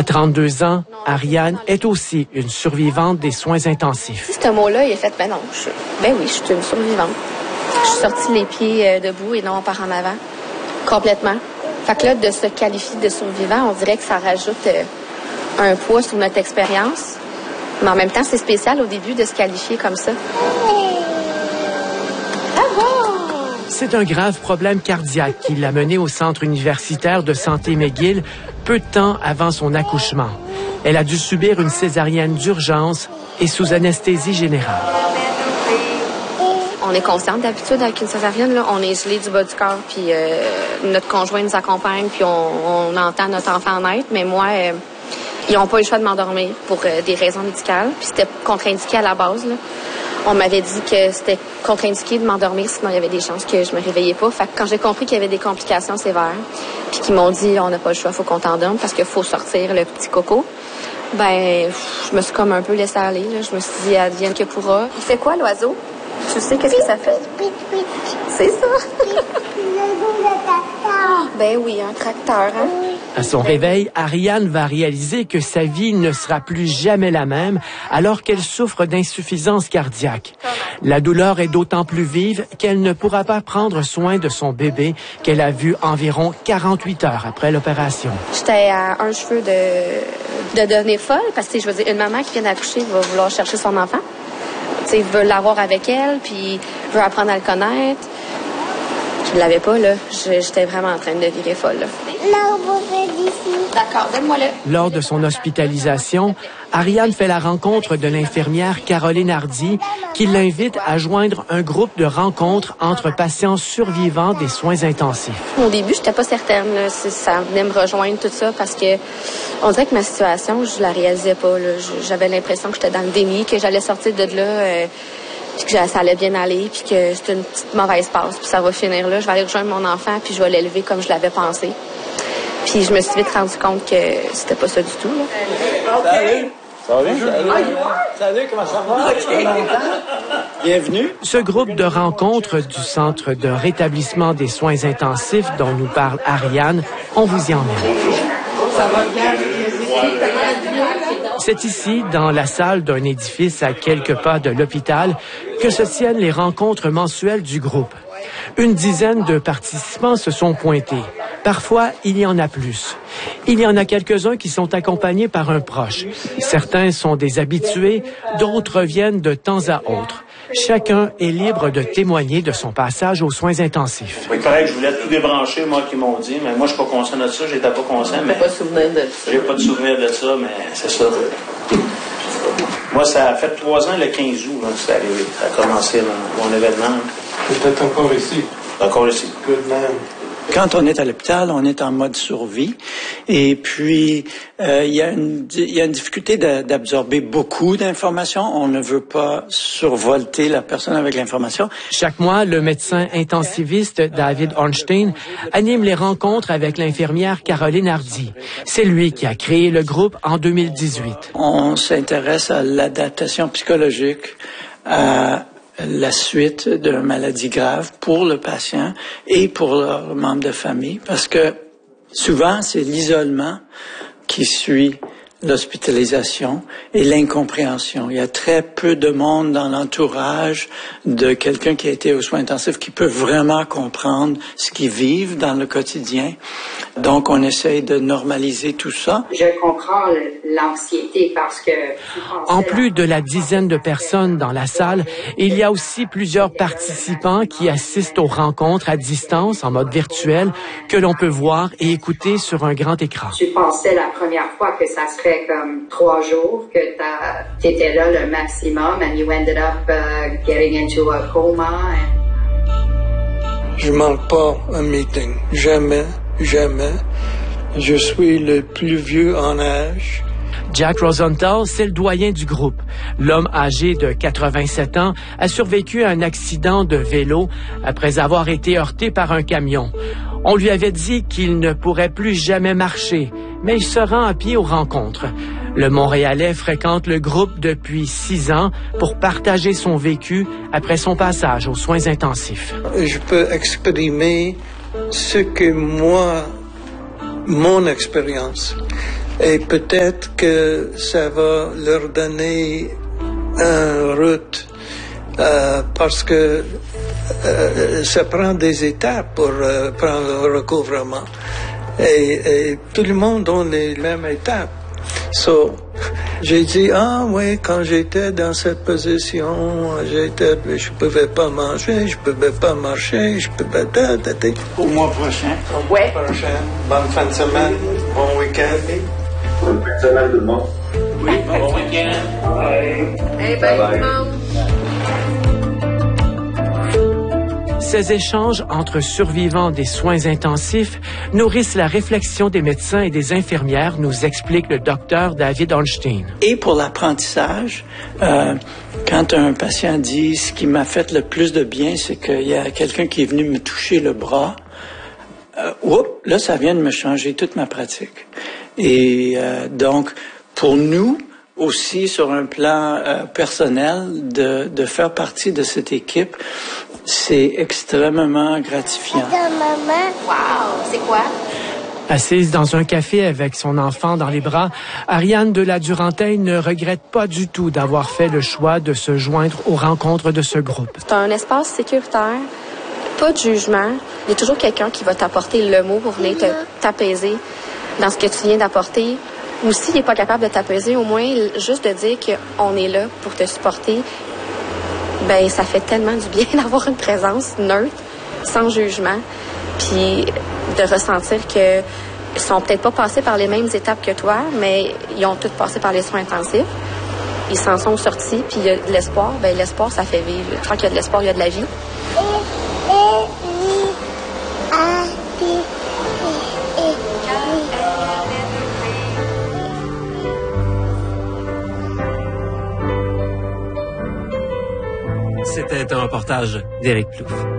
32 ans, Ariane est aussi une survivante des soins intensifs. Ce mot-là, il a fait, ben oui, je suis une survivante. Je suis sortie les pieds debout et non par en avant. Complètement. Fait que là, de se qualifier de survivant, on dirait que ça rajoute un poids sur notre expérience. Mais en même temps, c'est spécial au début de se qualifier comme ça. C'est un grave problème cardiaque qui l'a menée au Centre universitaire de santé McGill peu de temps avant son accouchement. Elle a dû subir une césarienne d'urgence et sous anesthésie générale. On est consciente d'habitude avec une césarienne, là, on est gelé du bas du corps, puis notre conjoint nous accompagne, puis on entend notre enfant naître, mais moi, ils n'ont pas eu le choix de m'endormir pour des raisons médicales, puis c'était contre-indiqué à la base, là. On m'avait dit que c'était contre-indiqué de m'endormir, sinon il y avait des chances que je me réveillais pas. Fait que quand j'ai compris qu'il y avait des complications sévères, puis qu'ils m'ont dit on n'a pas le choix, faut qu'on t'endorme parce qu'il faut sortir le petit coco, ben je me suis comme un peu laissée aller, là. Je me suis dit advienne que pourra. Il fait quoi l'oiseau? Tu sais qu'est-ce que ça fait? C'est ça? Ben oui, un tracteur, hein? À son réveil, Ariane va réaliser que sa vie ne sera plus jamais la même alors qu'elle souffre d'insuffisance cardiaque. La douleur est d'autant plus vive qu'elle ne pourra pas prendre soin de son bébé qu'elle a vu environ 48 heures après l'opération. J'étais à un cheveu de devenir folle parce que, je veux dire, une maman qui vient d'accoucher va vouloir chercher son enfant. Elle veut l'avoir avec elle, puis veut apprendre à le connaître. Je ne l'avais pas, là. J'étais vraiment en train de virer folle, là. D'accord, donne-moi-le. Lors de son hospitalisation, Ariane fait la rencontre de l'infirmière Caroline Hardy qui l'invite à joindre un groupe de rencontres entre patients survivants des soins intensifs. Au début, j'étais pas certaine là, si ça venait me rejoindre tout ça parce que on dirait que ma situation, je la réalisais pas. Là. J'avais l'impression que j'étais dans le déni, que j'allais sortir de là, puis que ça allait bien aller, puis que c'était une petite mauvaise passe, puis ça va finir là. Je vais aller rejoindre mon enfant, puis je vais l'élever comme je l'avais pensé. Puis je me suis vite rendu compte que c'était pas ça du tout. Là. Salut! Ça va bien? Salut, comment ça va? Okay. Bienvenue. Ce groupe de rencontres du Centre de rétablissement des soins intensifs dont nous parle Ariane, on vous y emmène. Ça va bien? C'est ici, dans la salle d'un édifice à quelques pas de l'hôpital, que se tiennent les rencontres mensuelles du groupe. Une dizaine de participants se sont pointés. Parfois, il y en a plus. Il y en a quelques-uns qui sont accompagnés par un proche. Certains sont des habitués, d'autres viennent de temps à autre. Chacun est libre de témoigner de son passage aux soins intensifs. Oui, correct, je voulais tout débrancher, moi, qui m'ont dit, mais moi, je suis pas conscient de ça, j'étais pas conscient, mais... Pas de souvenir de ça. J'ai pas de souvenir de ça, mais c'est ça. Moi, ça a fait 3 ans, le 15 août, là, c'est arrivé. Ça a commencé, mon événement. Peut-être encore ici. Encore ici. Good man. Quand on est à l'hôpital, on est en mode survie. Et puis, il y a une difficulté d'absorber beaucoup d'informations. On ne veut pas survolter la personne avec l'information. Chaque mois, le médecin intensiviste David Ornstein anime les rencontres avec l'infirmière Caroline Hardy. C'est lui qui a créé le groupe en 2018. On s'intéresse à l'adaptation psychologique, à la suite d'une maladie grave pour le patient et pour leurs membres de famille, parce que souvent, c'est l'isolement qui suit l'hospitalisation et l'incompréhension. Il y a très peu de monde dans l'entourage de quelqu'un qui a été aux soins intensifs qui peut vraiment comprendre ce qu'ils vivent dans le quotidien. Donc, on essaye de normaliser tout ça. Je comprends l'anxiété parce que... En plus de la dizaine de personnes dans la salle, il y a aussi plusieurs participants qui assistent aux rencontres à distance, en mode virtuel, que l'on peut voir et écouter sur un grand écran. Tu pensais la première fois que ça serait comme 3 jours, que t'étais là le maximum and you ended up getting into a coma. Je manque pas un meeting. Jamais. Jamais. Je suis le plus vieux en âge. Jack Rosenthal, c'est le doyen du groupe. L'homme âgé de 87 ans a survécu à un accident de vélo après avoir été heurté par un camion. On lui avait dit qu'il ne pourrait plus jamais marcher, mais il se rend à pied aux rencontres. Le Montréalais fréquente le groupe depuis 6 ans pour partager son vécu après son passage aux soins intensifs. Je peux exprimer ce que moi, mon expérience. Et peut-être que ça va leur donner une route parce que ça prend des étapes pour prendre le recouvrement. Et tout le monde a les mêmes étapes. So, j'ai dit, oui, quand j'étais dans cette position, je pouvais pas manger, je pouvais pas marcher, je pouvais... Au mois prochain. Ouais. Prochain. Bonne fin de semaine, bon week-end. Bonne fin de semaine, tout le monde. Oui, bon week-end. Eh ben, bye. Ces échanges entre survivants des soins intensifs nourrissent la réflexion des médecins et des infirmières, nous explique le docteur David Holstein. Et pour l'apprentissage, quand un patient dit ce qui m'a fait le plus de bien, c'est qu'il y a quelqu'un qui est venu me toucher le bras, là, ça vient de me changer toute ma pratique. Et donc, pour nous, aussi sur un plan personnel, de faire partie de cette équipe, c'est extrêmement gratifiant. Wow, c'est quoi? Assise dans un café avec son enfant dans les bras, Ariane de la Durantaye ne regrette pas du tout d'avoir fait le choix de se joindre aux rencontres de ce groupe. C'est un espace sécuritaire, pas de jugement. Il y a toujours quelqu'un qui va t'apporter le mot pour venir t'apaiser dans ce que tu viens d'apporter. Ou s'il n'est pas capable de t'apaiser, au moins juste de dire qu'on est là pour te supporter, ben ça fait tellement du bien d'avoir une présence neutre, sans jugement, puis de ressentir que ils sont peut-être pas passés par les mêmes étapes que toi, mais ils ont tous passé par les soins intensifs. Ils s'en sont sortis, puis il y a de l'espoir. Ben l'espoir, ça fait vivre. Quand il y a de l'espoir, il y a de la vie. C'était un reportage d'Éric Plouffe.